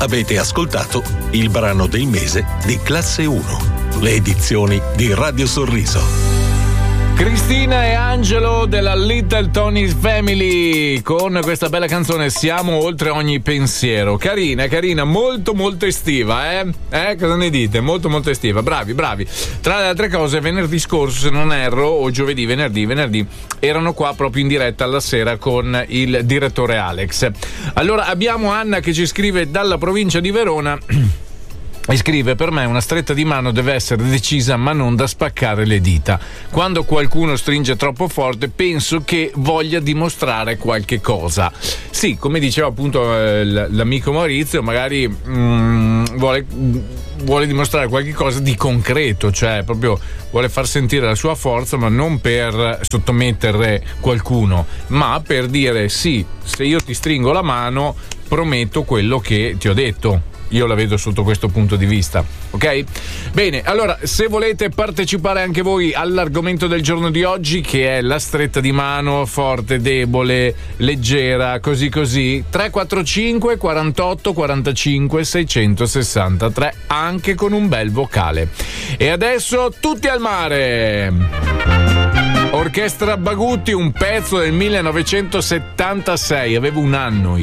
Avete ascoltato il brano del mese di Classe 1, le edizioni di Radio Sorriso. Cristina e Angelo della Little Tony's Family con questa bella canzone Siamo oltre ogni pensiero. Carina, molto molto estiva, cosa ne dite? Molto molto estiva, bravi. Tra le altre cose, venerdì scorso, se non erro, o venerdì erano qua proprio in diretta alla sera con il direttore Alex. Allora abbiamo Anna che ci scrive dalla provincia di Verona. E scrive: per me una stretta di mano deve essere decisa ma non da spaccare le dita. Quando qualcuno stringe troppo forte penso che voglia dimostrare qualche cosa. Sì, come diceva appunto l'amico Maurizio, magari vuole dimostrare qualche cosa di concreto, cioè proprio vuole far sentire la sua forza, ma non per sottomettere qualcuno, ma per dire: sì, se io ti stringo la mano prometto quello che ti ho detto. Io la vedo sotto questo punto di vista, ok? Bene, allora, se volete partecipare anche voi all'argomento del giorno di oggi, che è la stretta di mano, forte, debole, leggera, così, 345 48 45 663, anche con un bel vocale. E adesso tutti al mare! Orchestra Bagutti, un pezzo del 1976, avevo un anno